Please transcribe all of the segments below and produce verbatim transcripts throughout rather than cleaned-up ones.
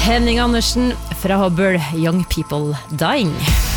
Henning Andersen fra Hobøl, Young People Dying.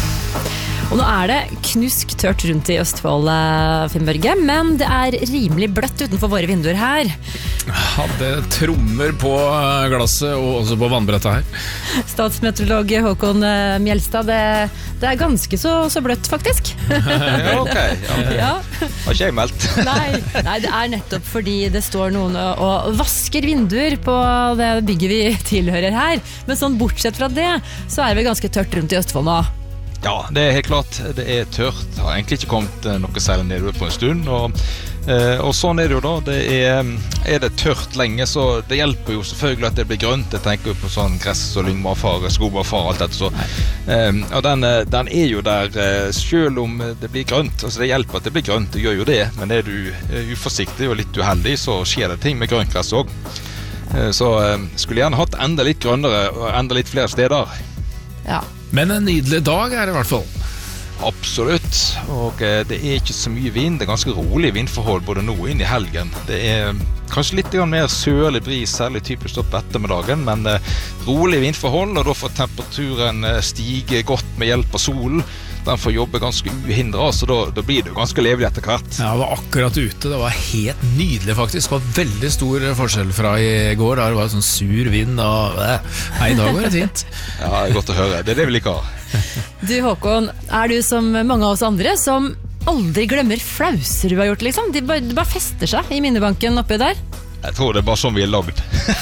Og nå er det knusk tørt rundt i Østfold, Finnbørge, men det er rimelig bløtt utenfor våre vinduer her. Ja, det trommer på glasset og også på vannbrettet her. Statsmeteorolog Håkon Mjelstad, det, det er ganske så, så bløtt faktisk. Ja, ok. Ja, Ja. har ikke jeg meldt. Nei, nei, det er nettopp fordi det står noen og, og vasker vinduer på det bygget vi tilhører her. Men sånn bortsett fra det, så er vi ganske tørt rundt i Østfold nå. Ja, det er helt klart. Det er tørt. Det har egentlig ikke kommet eh, noe særlig nedover på en stund. Og, eh, og sånn er det jo da. Det er, er det tørt lenge, så det hjelper jo selvfølgelig at det blir grønt. Jeg tenker jo på sånn gress og lyngmarfar, skogmarfar, alt dette. Så. Eh, og den, den er jo der eh, selv om det blir grønt. Altså det hjelper at det blir grønt, det gjør jo det. Men er du eh, uforsiktig og litt uheldig, så skjer det ting med grønt gress også. Eh, så eh, skulle gjerne hatt enda litt grønnere og enda litt flere steder. Ja. Men en nydelig dag er det i hvert fall. Absolutt, og eh, det er ikke så mye vind. Det er ganske rolig vindforhold både nå og inn i helgen. Det er kanskje litt mer sørlig bris, særlig typisk opp ettermiddagen, men eh, rolig vindforhold, og da får temperaturen eh, stige godt med hjelp av solen. Den får jobbe ganske uhindret, så da, da blir det jo ganske levelig etter hvert. Ja, jeg var akkurat ute, det var helt nydelig faktisk. Det var veldig stor forskjell fra i går, da det var sånn sur vind og nei, i dag var det fint. Ja, det er godt å høre, det er det vi liker. Du Håkon, er du som mange av oss andre som aldri glemmer flauser du har gjort liksom? De bare, de bare fester seg i minnebanken oppi der? Jeg tror det er bare sånn vi er lagd.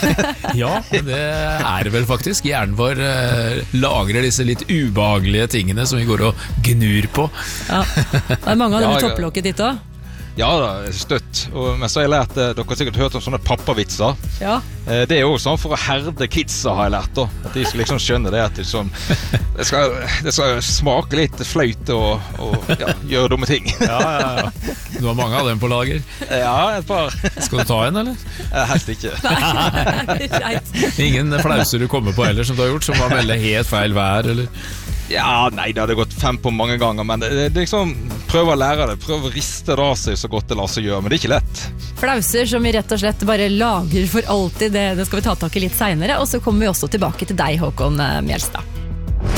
Ja, det er det vel faktisk. Hjernen vår eh, lagrer disse litt ubehagelige tingene som vi går og gnur på. Ja, det er mange av Ja, denne jeg- topplokket ditt også. Ja da, støtt. Og, men så har jeg lært, eh, dere har sikkert hørt om sånne pappavitser. Ja. Eh, Det er jo sånn for å herde kidsa, har jeg lært da. At de skal liksom skjønne det, at de liksom, det, skal, det skal smake litt fløyte og, og ja, gjøre dumme ting. Ja, ja, ja. Du har mange av dem på lager. Ja, et par. Skal du ta en, eller? Eh, Helst ikke. Greit. Ingen flauser du kommer på heller som du har gjort, som var veldig helt feil vær, eller? Ja, nei, det hadde gått fem på mange ganger, men det, det liksom, prøv å lære det, prøv å riste det av seg så godt det lar seg gjøre, men det er ikke lett. Flauser som vi rett og slett bare lager for alltid, det, det skal vi ta tak i litt senere, og så kommer vi også tilbake til deg, Håkon Mjelstad.